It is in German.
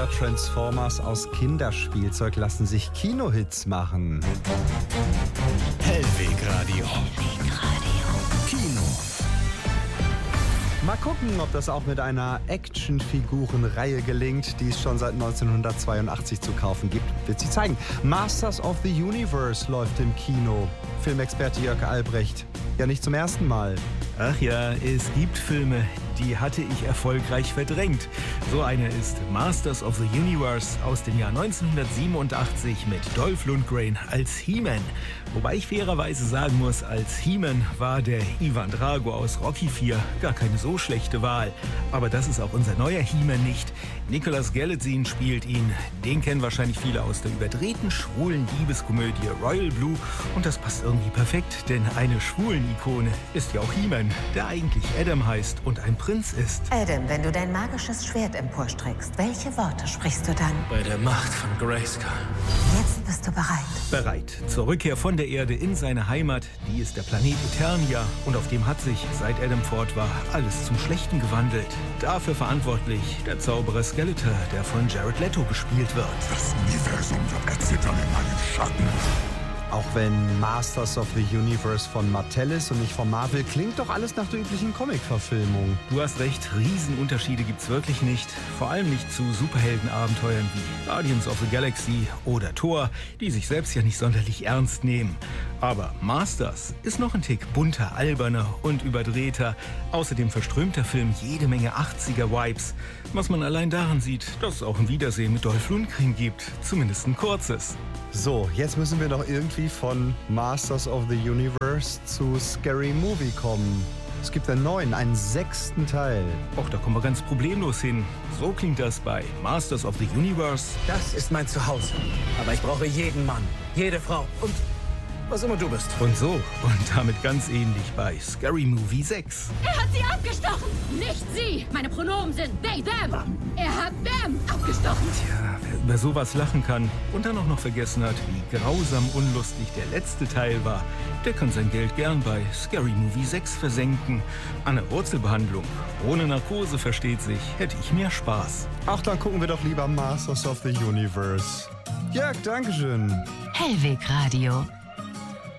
Transformers aus Kinderspielzeug lassen sich Kinohits machen. Hellweg Radio. Kino. Mal gucken, ob das auch mit einer Actionfigurenreihe gelingt, die es schon seit 1982 zu kaufen gibt. Wird sie zeigen. Masters of the Universe läuft im Kino. Filmexperte Jörg Albrecht. Ja, nicht zum ersten Mal. Ach ja, es gibt Filme, die hatte ich erfolgreich verdrängt. So einer ist Masters of the Universe aus dem Jahr 1987 mit Dolph Lundgren als He-Man. Wobei ich fairerweise sagen muss, als He-Man war der Ivan Drago aus Rocky IV gar keine so schlechte Wahl. Aber das ist auch unser neuer He-Man nicht. Nicholas Galitzine spielt ihn. Den kennen wahrscheinlich viele aus der überdrehten schwulen Liebeskomödie Royal Blue. Und das passt irgendwie perfekt, denn eine Schwulen-Ikone ist ja auch He-Man, der eigentlich Adam heißt und ein Prinz ist. Adam, wenn du dein magisches Schwert emporstreckst, welche Worte sprichst du dann? Bei der Macht von Grayskull. Jetzt bist du bereit. Bereit. Zur Rückkehr von der Erde in seine Heimat, die ist der Planet Eternia. Und auf dem hat sich, seit Adam fort war, alles zum Schlechten gewandelt. Dafür verantwortlich der Zauberer Skeletor, der von Jared Leto gespielt wird. Das Universum wird erzittern in meinen Schatten. Auch wenn Masters of the Universe von Mattel ist und nicht von Marvel, klingt doch alles nach der üblichen Comic-Verfilmung. Du hast recht, Riesenunterschiede gibt's wirklich nicht. Vor allem nicht zu Superheldenabenteuern wie Guardians of the Galaxy oder Thor, die sich selbst ja nicht sonderlich ernst nehmen. Aber Masters ist noch ein Tick bunter, alberner und überdrehter. Außerdem verströmt der Film jede Menge 80er-Vibes. Was man allein daran sieht, dass es auch ein Wiedersehen mit Dolph Lundgren gibt. Zumindest ein kurzes. So, jetzt müssen wir doch irgendwie von Masters of the Universe zu Scary Movie kommen. Es gibt einen 6. Teil. Och, da kommen wir ganz problemlos hin. So klingt das bei Masters of the Universe. Das ist mein Zuhause. Aber ich brauche jeden Mann, jede Frau und was immer du bist. Und so, und damit ganz ähnlich bei Scary Movie 6. Er hat sie abgestochen, nicht sie. Meine Pronomen sind they, them. Er hat them abgestochen. Tja, wer über sowas lachen kann und dann auch noch vergessen hat, wie grausam unlustig der letzte Teil war, der kann sein Geld gern bei Scary Movie 6 versenken. An der Wurzelbehandlung, ohne Narkose versteht sich, hätte ich mehr Spaß. Ach, dann gucken wir doch lieber Masters of the Universe. Jörg, Dankeschön. Hellweg Radio.